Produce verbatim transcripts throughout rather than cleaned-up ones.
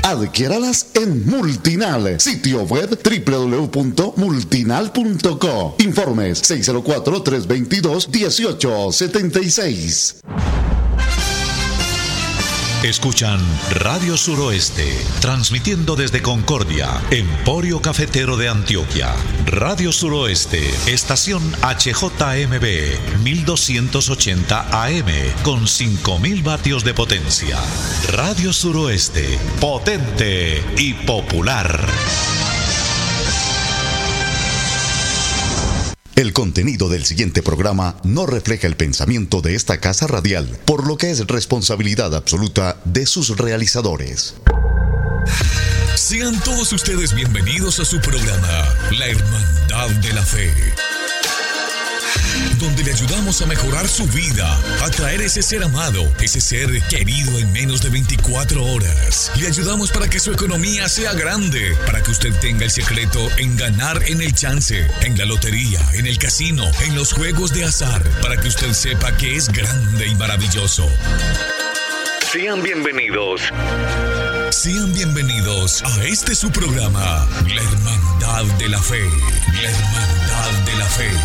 Adquiéralas en Multinal, sitio web doble u doble u doble u punto multinal punto co. Informes seis cero cuatro, tres dos dos, uno ocho siete seis. Escuchan Radio Suroeste, transmitiendo desde Concordia, Emporio Cafetero de Antioquia. Radio Suroeste, estación H J M B, mil doscientos ochenta A M, con cinco mil vatios de potencia. Radio Suroeste, potente y popular. El contenido del siguiente programa no refleja el pensamiento de esta casa radial, por lo que es responsabilidad absoluta de sus realizadores. Sean todos ustedes bienvenidos a su programa, La Hermandad de la Fe, donde le ayudamos a mejorar su vida, a traer ese ser amado, ese ser querido en menos de veinticuatro horas. Le ayudamos para que su economía sea grande, para que usted tenga el secreto en ganar en el chance, en la lotería, en el casino, en los juegos de azar, para que usted sepa que es grande y maravilloso. Sean bienvenidos. Sean bienvenidos a este su programa, La Hermandad de la Fe. La Hermandad de la Fe.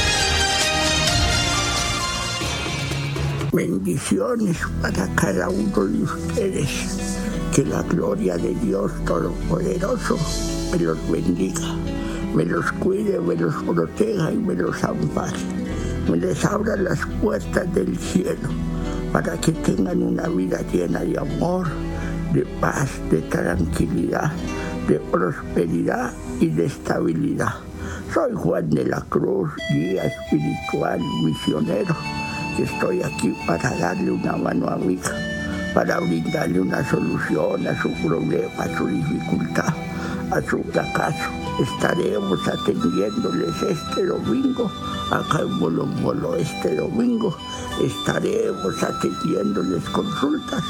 Bendiciones para cada uno de ustedes. Que la gloria de Dios Todopoderoso me los bendiga, me los cuide, me los proteja y me los ampare. Me les abra las puertas del cielo para que tengan una vida llena de amor, de paz, de tranquilidad, de prosperidad y de estabilidad. Soy Juan de la Cruz, guía espiritual, misionero, que estoy aquí para darle una mano amiga, para brindarle una solución a su problema, a su dificultad, a su fracaso. Estaremos atendiéndoles este domingo, acá en Bolo Bolo. Este domingo estaremos atendiéndoles consultas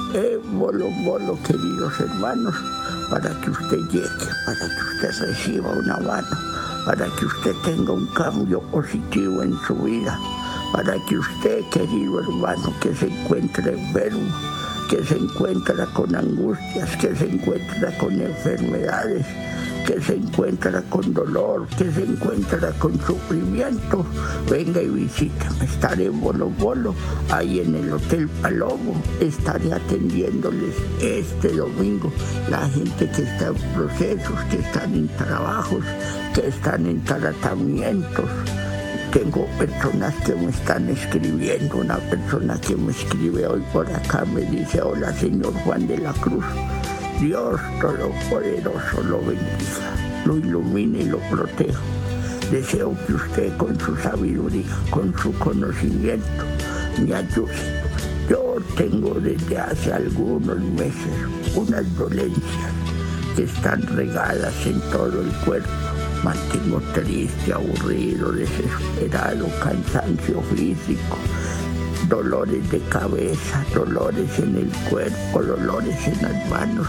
en Bolo Bolo, queridos hermanos, para que usted llegue, para que usted reciba una mano, para que usted tenga un cambio positivo en su vida, para que usted, querido hermano, que se encuentra enfermo, que se encuentra con angustias, que se encuentra con enfermedades, que se encuentra con dolor, que se encuentra con sufrimiento, venga y visítame. Estaré en Bolo Bolo, ahí en el Hotel Palomo. Estaré atendiéndoles este domingo. La gente que está en procesos, que están en trabajos, que están en tratamientos. Tengo personas que me están escribiendo. Una persona que me escribe hoy por acá me dice: hola, señor Juan de la Cruz. Dios Todopoderoso lo bendiga, lo ilumine y lo proteja. Deseo que usted, con su sabiduría, con su conocimiento, me ayude. Yo tengo desde hace algunos meses unas dolencias que están regadas en todo el cuerpo. Mantengo triste, aburrido, desesperado, cansancio físico, dolores de cabeza, dolores en el cuerpo, dolores en las manos,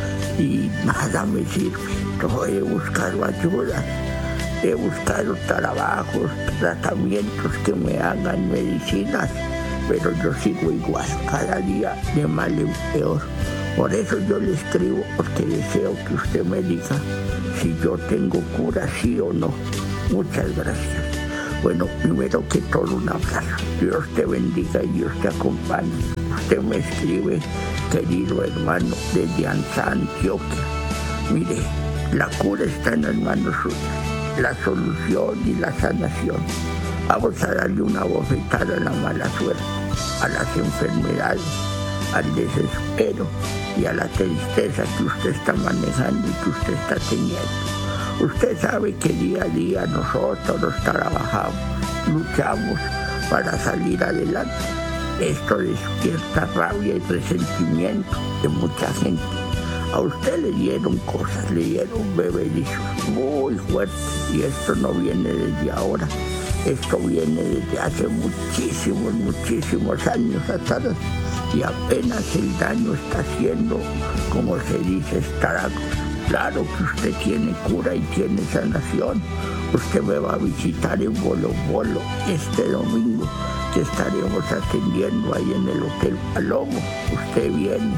y nada me sirve. Yo he buscado ayuda, he buscado trabajos, tratamientos que me hagan medicinas, pero yo sigo igual, cada día de mal en peor. Por eso yo le escribo, porque deseo que usted me diga si yo tengo cura, sí o no. Muchas gracias. Bueno, primero que todo, un abrazo. Dios te bendiga y Dios te acompañe. Usted me escribe, querido hermano, desde Anza, Antioquia. Mire, la cura está en las manos suyas, la solución y la sanación. Vamos a darle una bofetada a la mala suerte, a las enfermedades, al desespero y a la tristeza que usted está manejando y que usted está teniendo. Usted sabe que día a día nosotros trabajamos, luchamos para salir adelante. Esto despierta rabia y resentimiento de mucha gente. A usted le dieron cosas, le dieron bebedizos muy fuertes, y esto no viene desde ahora. Esto viene desde hace muchísimos, muchísimos años atrás, y apenas el daño está haciendo, como se dice, estragos. Claro que usted tiene cura y tiene sanación. Usted me va a visitar en Bolo Bolo este domingo, que estaremos atendiendo ahí en el Hotel Palomo. Usted viene,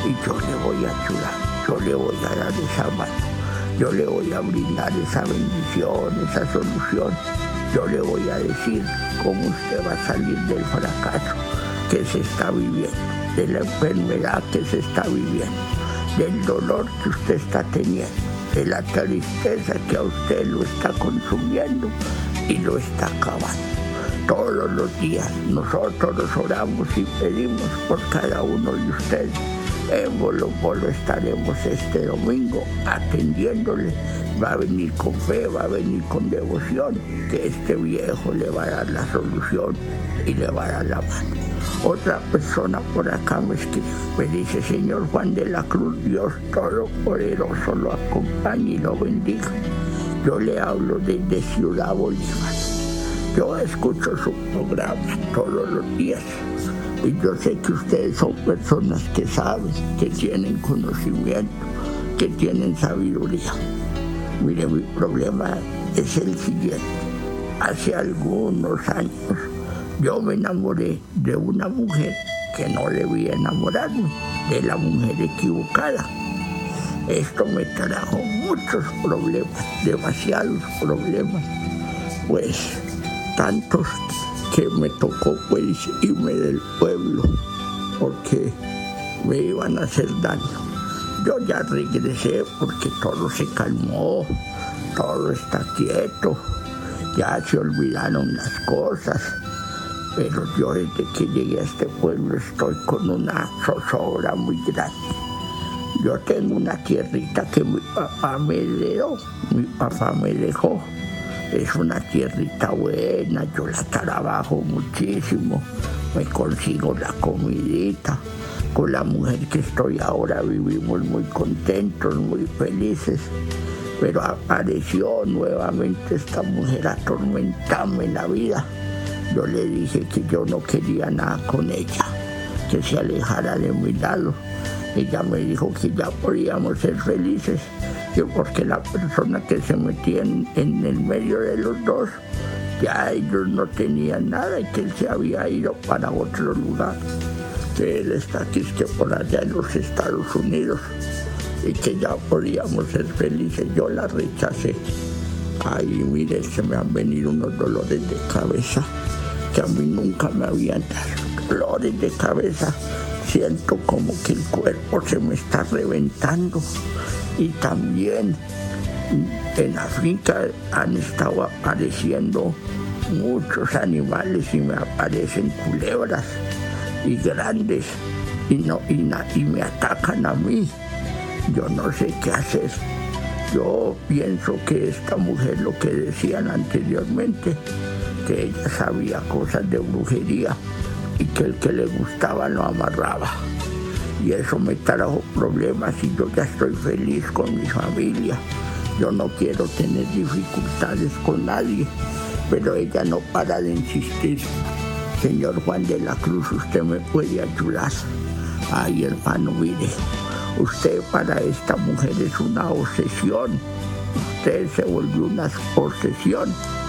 y yo le voy a ayudar, yo le voy a dar esa mano, yo le voy a brindar esa bendición, esa solución, yo le voy a decir cómo usted va a salir del fracaso que se está viviendo, de la enfermedad que se está viviendo, del dolor que usted está teniendo, de la tristeza que a usted lo está consumiendo y lo está acabando. Todos los días nosotros nos oramos y pedimos por cada uno de ustedes. En Bolo Bolo estaremos este domingo atendiéndole. Va a venir con fe, va a venir con devoción, que este viejo le va a dar la solución y le va a dar la mano. Otra persona por acá me escribe, me dice: Señor Juan de la Cruz, Dios Todopoderoso lo acompañe y lo bendiga. Yo le hablo desde Ciudad Bolívar. Yo escucho su programa todos los días y yo sé que ustedes son personas que saben, que tienen conocimiento, que tienen sabiduría. Mire, mi problema es el siguiente. Hace algunos años yo me enamoré de una mujer que no debía enamorarme, de la mujer equivocada. Esto me trajo muchos problemas, demasiados problemas, pues tantos que me tocó pues irme del pueblo porque me iban a hacer daño. Yo ya regresé porque todo se calmó, todo está quieto, ya se olvidaron las cosas, pero yo desde que llegué a este pueblo estoy con una zozobra muy grande. Yo tengo una tierrita que mi papá me heredó, mi papá me dejó. Es una tierrita buena, yo la trabajo muchísimo, me consigo la comidita. Con la mujer que estoy ahora vivimos muy contentos, muy felices. Pero apareció nuevamente esta mujer a atormentarme la vida. Yo le dije que yo no quería nada con ella, que se alejara de mi lado. Ella me dijo que ya podíamos ser felices, que porque la persona que se metía en, en el medio de los dos, ya ellos no tenían nada y que él se había ido para otro lugar, que él está aquí, es que por allá en los Estados Unidos, y que ya podíamos ser felices. Yo la rechacé. Ay, mire, se me han venido unos dolores de cabeza que a mí nunca me habían dado. Dolores de cabeza. Siento como que el cuerpo se me está reventando. Y también en la finca han estado apareciendo muchos animales y me aparecen culebras y grandes y, no, y, na, y me atacan a mí. Yo no sé qué hacer. Yo pienso que esta mujer, lo que decían anteriormente, que ella sabía cosas de brujería y que el que le gustaba lo amarraba. Y eso me trajo problemas y yo ya estoy feliz con mi familia. Yo no quiero tener dificultades con nadie, pero ella no para de insistir. Señor Juan de la Cruz, usted me puede ayudar. Ay, hermano, mire, usted para esta mujer es una obsesión. Usted se volvió una obsesión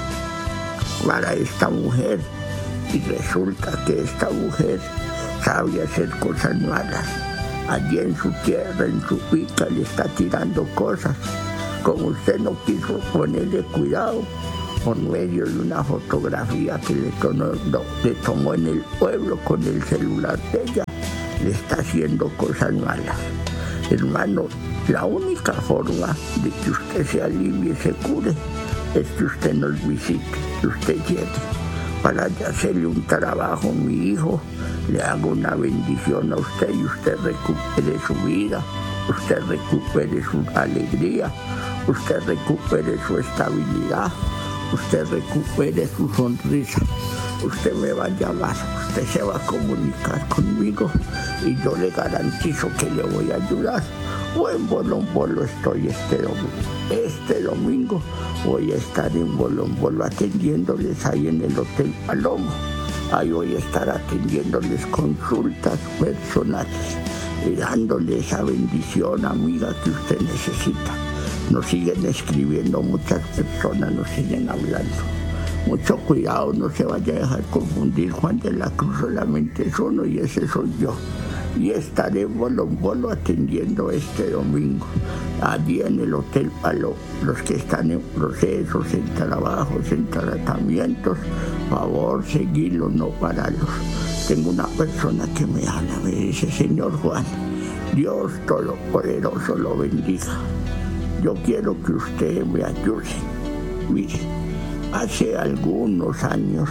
para esta mujer. Y resulta que esta mujer sabe hacer cosas malas. Allí en su tierra, en su finca, le está tirando cosas. Como usted no quiso ponerle cuidado, por medio de una fotografía que le tomó, no, le tomó en el pueblo con el celular de ella, le está haciendo cosas malas. Hermano, la única forma de que usted se alivie y se cure es que usted nos visite, que usted llegue. Para hacerle un trabajo, mi hijo, le hago una bendición a usted y usted recupere su vida, usted recupere su alegría, usted recupere su estabilidad, usted recupere su sonrisa. Usted me va a llamar, usted se va a comunicar conmigo y yo le garantizo que le voy a ayudar. Buen Bolón Bolo estoy este domingo. Este domingo voy a estar en Bolón Bolo atendiéndoles ahí en el Hotel Palomo. Ahí voy a estar atendiéndoles consultas personales y dándole esa bendición, amiga, que usted necesita. Nos siguen escribiendo muchas personas, nos siguen hablando. Mucho cuidado, no se vaya a dejar confundir. Juan de la Cruz solamente es uno y ese soy yo. y estaré en Bolombolo atendiendo este domingo. Allí en el Hotel Palo, los que están en procesos, en trabajos, en tratamientos, favor, seguirlos, no pararlos. Tengo una persona que me habla, me dice, señor Juan, Dios Todopoderoso lo bendiga. Yo quiero que usted me ayude. Mire, hace algunos años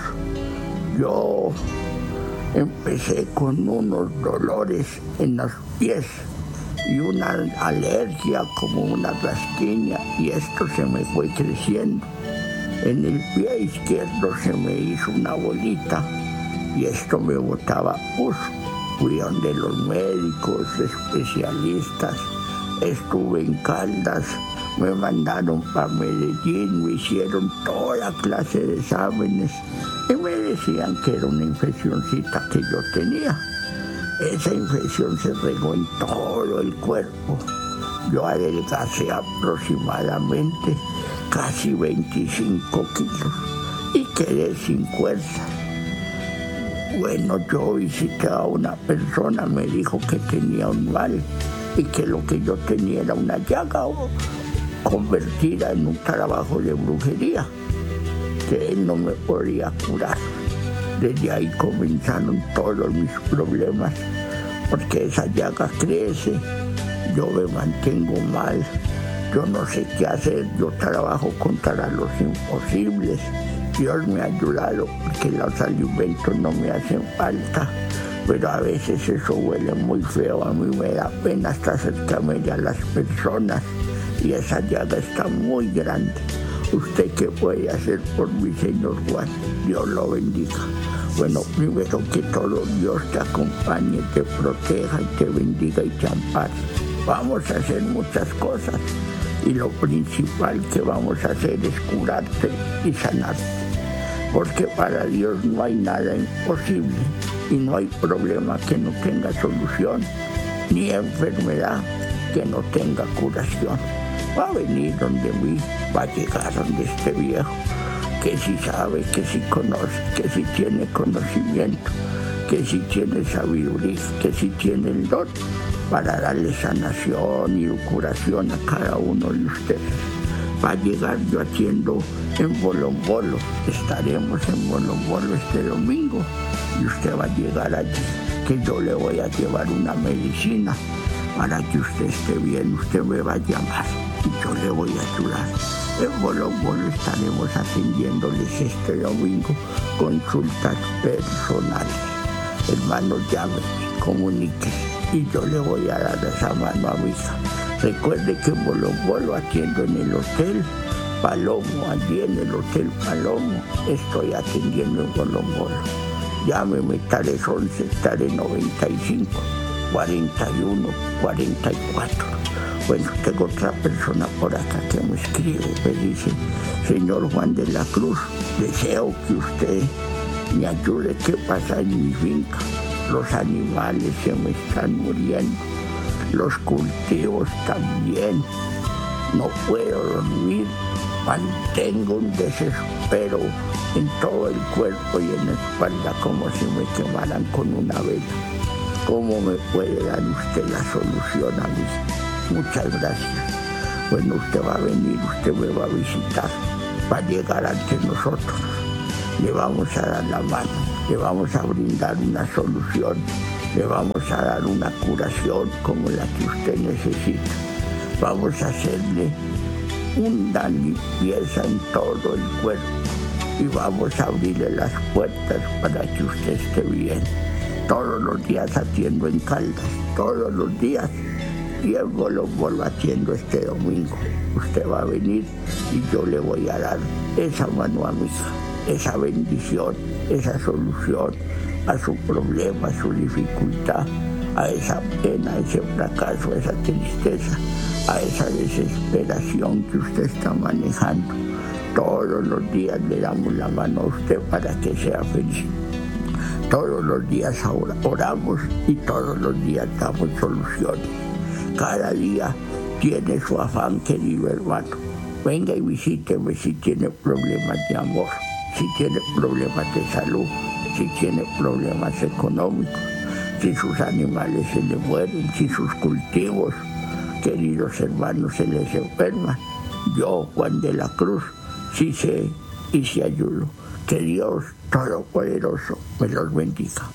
yo empecé con unos dolores en los pies y una alergia como una rasquiña, y esto se me fue creciendo. En el pie izquierdo se me hizo una bolita y esto me botaba pus. Fui donde los médicos especialistas, estuve en Caldas, me mandaron para Medellín, me hicieron toda clase de exámenes y me decían que era una infeccióncita que yo tenía. Esa infección se regó en todo el cuerpo. Yo adelgacé aproximadamente casi veinticinco kilos y quedé sin fuerza. Bueno, yo visité a una persona, me dijo que tenía un mal y que lo que yo tenía era una llaga convertida en un trabajo de brujería, que él no me podía curar. Desde ahí comenzaron todos mis problemas, porque esa llaga crece, yo me mantengo mal, yo no sé qué hacer, yo trabajo contra los imposibles. Dios me ha ayudado porque los alimentos no me hacen falta, pero a veces eso huele muy feo, a mí me da pena hasta acercarme a las personas y esa llaga está muy grande. ¿Usted qué puede hacer por mi señor Juan? Dios lo bendiga. Bueno, primero que todo, Dios te acompañe, te proteja y te bendiga y te ampare. Vamos a hacer muchas cosas y lo principal que vamos a hacer es curarte y sanarte, porque para Dios no hay nada imposible y no hay problema que no tenga solución, ni enfermedad que no tenga curación. Va a venir donde mí, va a llegar donde este viejo, que si sabe, que si conoce, que si tiene conocimiento, que si tiene sabiduría, que si tiene el don para darle sanación y curación a cada uno de ustedes. Va a llegar yo haciendo en Bolombolo, estaremos en Bolombolo este domingo y usted va a llegar allí, que yo le voy a llevar una medicina para que usted esté bien. Usted me va a llamar y yo le voy a ayudar. En Bolombolo estaremos atendiéndoles este domingo consultas personales. Hermanos, llame, comunique y yo le voy a dar esa mano a mi hija. Recuerde que en Bolombolo atiendo en el Hotel Palomo, allí en el Hotel Palomo estoy atendiendo en Bolombolo. Llámeme, tales once, tales noventa y cinco, cuarenta y uno, cuarenta y cuatro. Bueno, tengo otra persona por acá que me escribe, me dice, señor Juan de la Cruz, deseo que usted me ayude. ¿Qué pasa en mi finca? Los animales se me están muriendo, los cultivos también, no puedo dormir, mantengo un desespero en todo el cuerpo y en la espalda como si me quemaran con una vela. ¿Cómo me puede dar usted la solución a mí? Muchas gracias. Bueno, usted va a venir, usted me va a visitar, va a llegar ante nosotros, le vamos a dar la mano, le vamos a brindar una solución, le vamos a dar una curación como la que usted necesita. Vamos a hacerle una limpieza en todo el cuerpo y vamos a abrirle las puertas para que usted esté bien. Todos los días atiendo en Caldas, todos los días, y en Bolombolo atiendo este domingo. Usted va a venir y yo le voy a dar esa mano a mi hija, esa bendición, esa solución a su problema, a su dificultad, a esa pena, a ese fracaso, a esa tristeza, a esa desesperación que usted está manejando. Todos los días le damos la mano a usted para que sea feliz. Todos los días oramos y todos los días damos soluciones. Cada día tiene su afán, querido hermano. Venga y visíteme si tiene problemas de amor, si tiene problemas de salud, si tiene problemas económicos, si sus animales se le mueren, si sus cultivos, queridos hermanos, se les enferman. Yo, Juan de la Cruz, sí sé y sí ayudo. Que Dios Todopoderoso me los bendiga.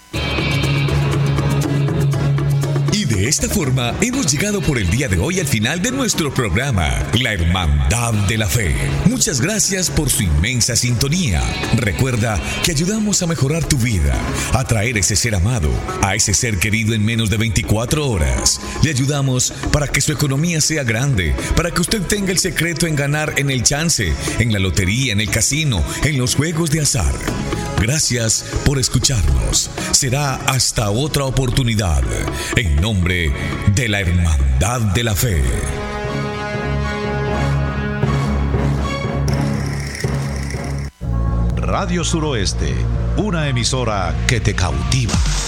Y de esta forma hemos llegado por el día de hoy al final de nuestro programa, La Hermandad de la Fe. Muchas gracias por su inmensa sintonía. Recuerda que ayudamos a mejorar tu vida, a traer ese ser amado, a ese ser querido en menos de veinticuatro horas. Le ayudamos para que su economía sea grande, para que usted tenga el secreto en ganar en el chance, en la lotería, en el casino, en los juegos de azar. Gracias por escucharnos. Será hasta otra oportunidad. En nombre de la Hermandad de la Fe. Radio Suroeste, una emisora que te cautiva.